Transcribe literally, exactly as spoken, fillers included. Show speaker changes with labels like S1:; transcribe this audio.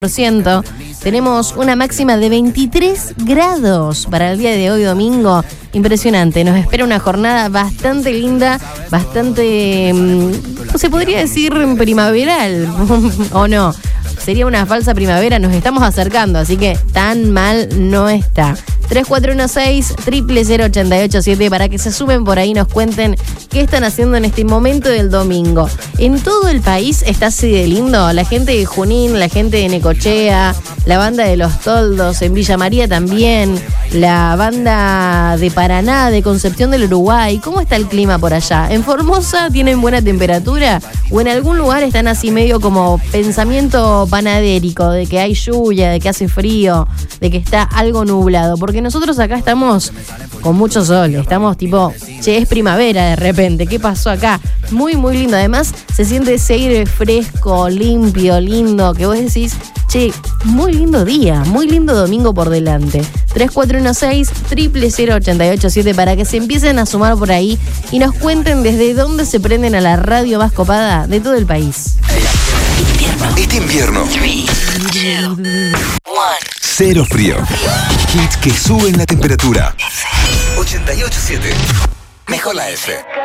S1: por ciento. Tenemos una máxima de veintitrés grados para el día de hoy, domingo. Impresionante. Nos espera una jornada bastante linda, bastante, mmm, se podría decir primaveral, ¿o no? Sería una falsa primavera, nos estamos acercando, así que tan mal no está. tres cuatro uno seis, cero cero cero, ocho ocho siete para que se sumen por ahí y nos cuenten qué están haciendo en este momento del domingo. En todo el país está así de lindo. La gente de Junín, la gente de Necochea, la banda de Los Toldos, en Villa María también, la banda de Paraná, de Concepción del Uruguay. ¿Cómo está el clima por allá? ¿En Formosa tienen buena temperatura? ¿O en algún lugar están así medio como pensamiento panadérico, de que hay lluvia, de que hace frío, de que está algo nublado? Porque nosotros acá estamos con mucho sol, estamos tipo, che, es primavera de repente, ¿qué pasó acá? Muy, muy lindo. Además, se siente ese aire fresco, limpio, lindo, que vos decís, che, muy lindo día, muy lindo domingo por delante. tres cuatro uno seis, cero cero cero, ocho ocho siete para que se empiecen a sumar por ahí y nos cuenten desde dónde se prenden a la radio más copada de todo el país.
S2: Este invierno, cero frío. Hits que suben la temperatura. ochenta y ocho punto siete. Mejor la F.